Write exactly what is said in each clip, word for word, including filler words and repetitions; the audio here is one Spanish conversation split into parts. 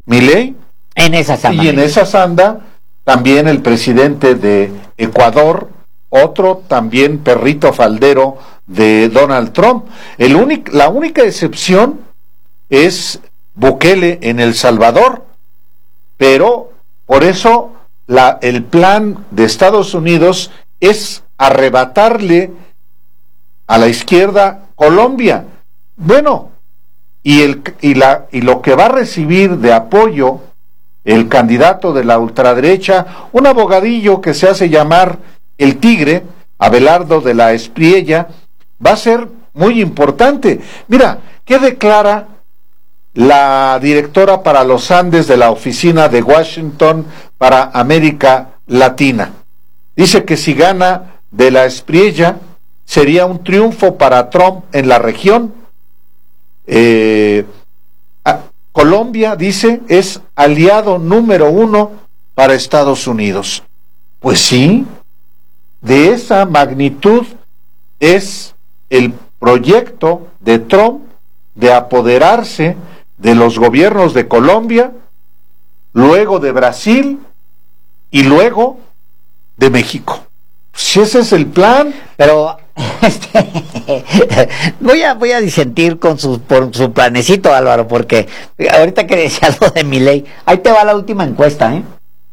Milei. En esa sanda. Y en esa sanda también el presidente de Ecuador, otro también perrito faldero de Donald Trump. El único, la única excepción es Bukele en El Salvador, pero por eso la, el plan de Estados Unidos es arrebatarle a la izquierda Colombia. Bueno, y, el, y, la, y lo que va a recibir de apoyo el candidato de la ultraderecha, un abogadillo que se hace llamar el Tigre, Abelardo de la Espriella, va a ser muy importante. Mira, ¿qué declara la directora para los Andes de la Oficina de Washington para América Latina? Dice que si gana de la Espriella, sería un triunfo para Trump en la región. Eh, Colombia, dice, es aliado número uno para Estados Unidos. Pues sí, de esa magnitud es el proyecto de Trump de apoderarse de los gobiernos de Colombia, luego de Brasil y luego de México. Si ese es el plan. Pero este, voy a voy a disentir con su por su planecito, Álvaro, porque ahorita que decía lo de Milei, ahí te va la última encuesta, ¿eh?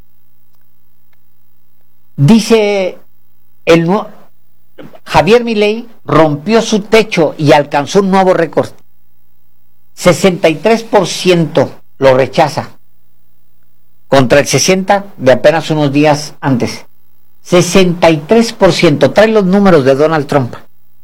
Dice el Javier Milei rompió su techo y alcanzó un nuevo récord. sesenta y tres por ciento lo rechaza contra el sesenta por ciento de apenas unos días antes. sesenta y tres por ciento, trae los números de Donald Trump.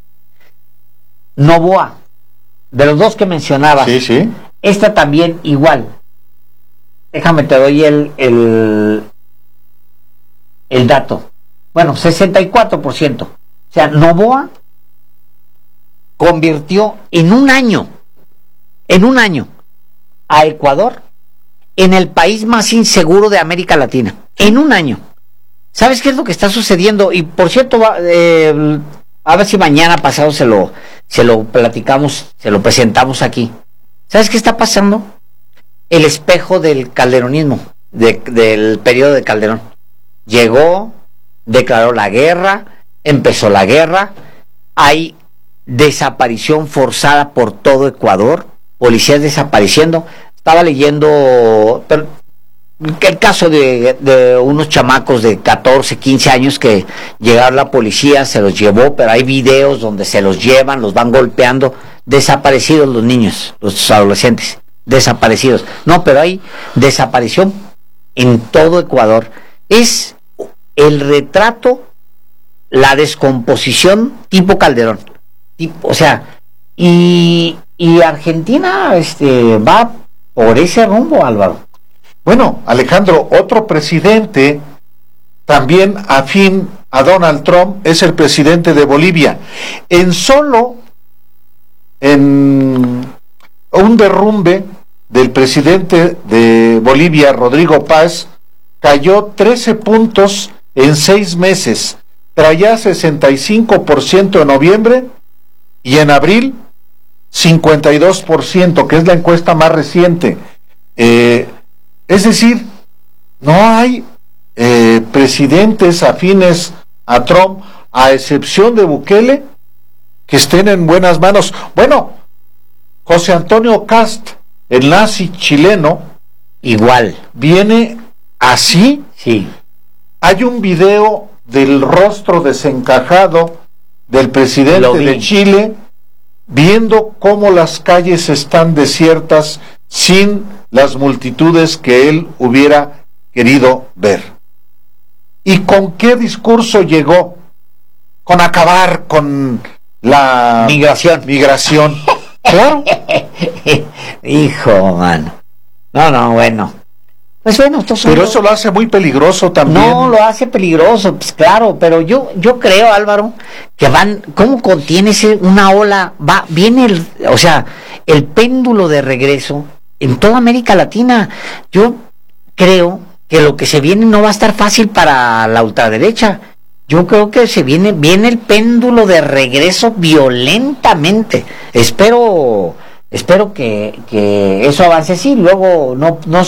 Noboa, de los dos que mencionabas, sí, sí. Esta también igual. Déjame te doy el el, el dato. Bueno, sesenta y cuatro por ciento. O sea, Noboa convirtió en un año, en un año, a Ecuador en el país más inseguro de América Latina. En un año. ¿Sabes qué es lo que está sucediendo? Y por cierto, eh, a ver si mañana pasado se lo, se lo platicamos, se lo presentamos aquí. ¿Sabes qué está pasando? El espejo del calderonismo, de, del periodo de Calderón. Llegó, declaró la guerra, empezó la guerra, hay desaparición forzada por todo Ecuador, policías desapareciendo. Estaba leyendo... Pero, el caso de, de unos chamacos de catorce, quince años que llegaron la policía, se los llevó, pero hay videos donde se los llevan, los van golpeando, desaparecidos los niños, los adolescentes, desaparecidos. No, pero hay desaparición en todo Ecuador. Es el retrato, la descomposición tipo Calderón. Tipo, o sea, y, y Argentina este, va por ese rumbo, Álvaro. Bueno, Alejandro, otro presidente también afín a Donald Trump es el presidente de Bolivia. En solo en un derrumbe del presidente de Bolivia, Rodrigo Paz, cayó trece puntos en seis meses. Traía sesenta y cinco por ciento en noviembre y en abril cincuenta y dos por ciento, que es la encuesta más reciente. Eh, Es decir, no hay eh, presidentes afines a Trump, a excepción de Bukele, que estén en buenas manos. Bueno, José Antonio Kast, el nazi chileno, igual, viene así. Sí. Hay un video del rostro desencajado del presidente de Chile, viendo cómo las calles están desiertas sin las multitudes que él hubiera querido ver. ¿Y con qué discurso llegó? Con acabar con la migración. Migración. Claro. Hijo, mano. No, no, bueno. Pues bueno, esto pero eso lo hace muy peligroso también. No, lo hace peligroso, pues claro, pero yo yo creo, Álvaro, que van, ¿cómo contiene ese, una ola? Va, viene el, o sea, el péndulo de regreso en toda América Latina. Yo creo que lo que se viene no va a estar fácil para la ultraderecha. Yo creo que se viene, viene el péndulo de regreso violentamente. Espero, espero que, que eso avance así. Luego no, no